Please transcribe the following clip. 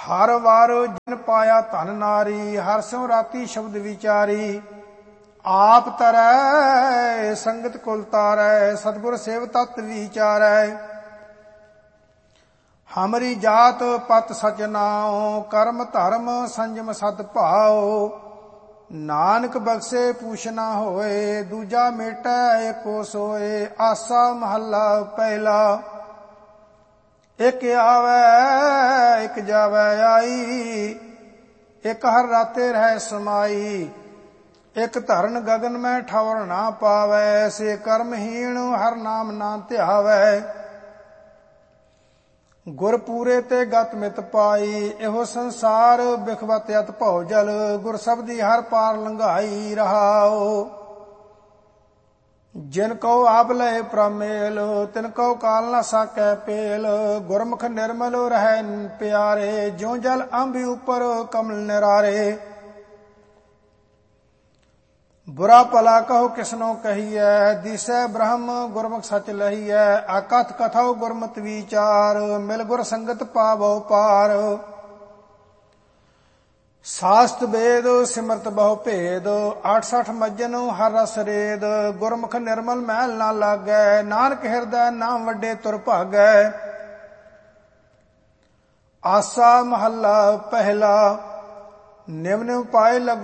ਹਰ ਵਾਰ ਜਿਨ ਪਾਇਆ ਧਨ ਨਾਰੀ, ਹਰ ਸਿਉ ਰਾਤੀ ਸ਼ਬਦ ਵਿਚਾਰੀ। ਆਪ ਤਰੈ ਸੰਗਤ ਕੁਲ ਤਾਰੈ, ਸਤਿਗੁਰ ਸੇਵ ਤਤ ਵਿਚਾਰੈ। ਹਮਰੀ ਜਾਤ ਪਤ ਸਚ ਨਾਉ, ਕਰਮ ਧਰਮ ਸੰਜਮ ਸਤ ਭਾਉ। ਨਾਨਕ ਬਖਸ਼ੇ ਪੂਛ ਨਾ ਹੋਏ, ਦੂਜਾ ਮੇਟੈ ਏਕੋ ਸੋਏ। ਆਸਾ ਮਹੱਲਾ ਪਹਿਲਾ। ਇਕ ਆਵੈ ਇਕ ਜਾਵੈ ਆਈ, ਇਕ ਹਰ ਰਾਤੇ ਰਹਿ ਸਮਾਈ। ਇਕ ਧਰਨ ਗਗਨ ਮੈਂ ਠਵਰ ਨਾ ਪਾਵੈ, ਐਸੇ ਕਰਮਹੀਣ ਹਰ ਨਾਮ ਨਾ ਧਿਆਵੈ। ਗੁਰ ਪੂਰੇ ਤੇ ਗਤ ਮਿਤ ਪਾਈ, ਇਹੋ ਸੰਸਾਰ ਬਿਖਵਤ ਅਤ ਭਉ ਜਲ। ਗੁਰ ਸਬਦੀ ਹਰ ਪਾਰ ਲੰਘਾਈ ਰਹਾਉ। ਜਿਨ ਕਉ ਆਪ ਲਏ ਪ੍ਰਮੇਲ, ਤਿਨ ਕਉ ਕਾਲ ਨਾ ਸਾਕੈ ਪੇਲ। ਗੁਰਮੁਖ ਨਿਰਮਲ ਰਹਿ ਪਿਆਰੇ, ਜਿਉ ਜਲ ਅੰਬ ਉਪਰ ਕਮਲ ਨਿਰਾਰੇ। ਬੁਰਾ ਭਲਾ ਕਹੋ ਕਿਸਨੋ ਕਹੀਐ, ਦੀਸੈ ਬ੍ਰਹਮ ਗੁਰਮੁਖ ਸਚ ਲਹੀਐ। ਆਕਥ ਕਥਾਉ ਗੁਰਮਤਿ ਵਿਚਾਰ, ਮਿਲ ਗੁਰ ਸੰਗਤ ਪਾਵੋ ਪਾਰ। ਸਾਸਤ ਵੇਦ ਸਿਮਰਤ ਬਹੁ ਭੇਦ, 68 ਮੱਜਨ ਹਰ ਰਸ ਰੇਦ। ਗੁਰਮੁਖ ਨਿਰਮਲ ਮਹਿਲ ਨਾ ਲਾਗੈ, ਨਾਨਕ ਹਿਰਦੈ ਨਾਮ ਵੱਡੇ ਤੁਰ ਭਾਗੈ। ਆਸਾ ਮਹੱਲਾ ਪਹਿਲਾ। ਨਿਮ ਨਿਮ ਪਾਏ